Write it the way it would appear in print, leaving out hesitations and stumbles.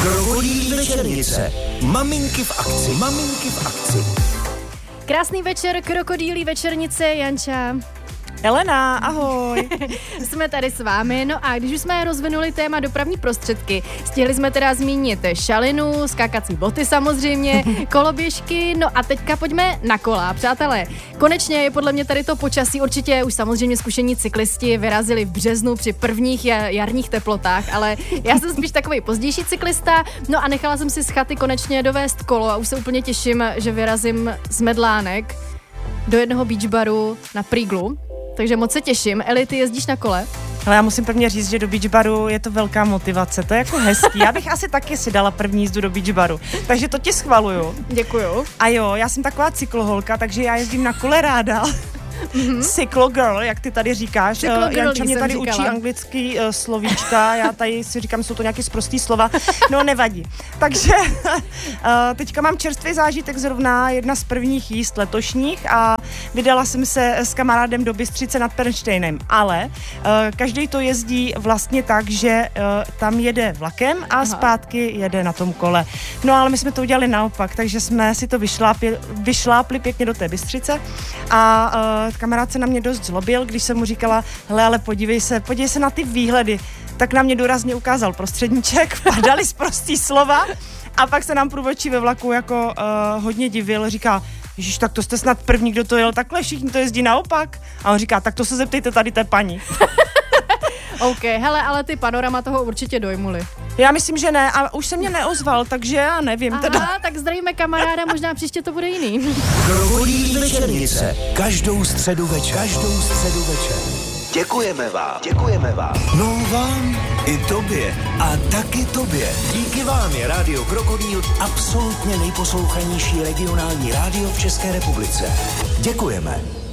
Krokodýlí večernice. Maminky v akci. Maminky v akci. Krásný večer, krokodýlí večernice, Janča. Elena, ahoj. Jsme tady s vámi, no a když už jsme rozvinuli téma dopravní prostředky, stihli jsme teda zmínit šalinu, skákací boty samozřejmě, koloběžky, no a teďka pojďme na kola, přátelé. Konečně je podle mě tady to počasí, určitě už samozřejmě zkušení cyklisti vyrazili v březnu při prvních jarních teplotách, ale já jsem spíš takový pozdější cyklista, no a nechala jsem si z chaty konečně dovést kolo a už se úplně těším, že vyrazím z Medlánek do jednoho beach baru na Príglu. Takže moc se těším. Eli, ty jezdíš na kole? Ale já musím prvně říct, že do beach baru je to velká motivace. To je jako hezký. Já bych asi taky si dala první jízdu do beach baru. Takže to ti schvaluju. Děkuju. A jo, já jsem taková cykloholka, takže já jezdím na kole ráda. Cyclo girl, jak ty tady říkáš. Janča mě tady učí anglický slovíčka, já tady si říkám, jsou to nějaké sprostý slova, no nevadí. Takže teďka mám čerstvý zážitek, zrovna jedna z prvních jízd letošních a vydala jsem se s kamarádem do Bystřice nad Pernštejnem, ale každý to jezdí vlastně tak, že tam jede vlakem a zpátky jede na tom kole. No ale my jsme to udělali naopak, takže jsme si to vyšlápli pěkně do té Bystřice a kamarád se na mě dost zlobil, když jsem mu říkala, hele, ale podívej se na ty výhledy, tak na mě důrazně ukázal prostředníček, padali sprostý slova a pak se nám průvodčí ve vlaku jako hodně divil, říká, ježiš, tak to jste snad první, kdo to jel takhle, všichni to jezdí naopak. A on říká, tak to se zeptejte tady té paní. OK, hele, ale ty panorama toho určitě dojmuli. Já myslím, že ne, a už se mě neozval, takže já nevím teda. Tak zdravíme kamaráda, možná příště to bude jiný. Krokodýlí večernice. Každou středu večer. Děkujeme vám. No vám i tobě. A taky tobě. Díky vám je Rádio Krokodýl absolutně nejposlouchanější regionální rádio v České republice. Děkujeme.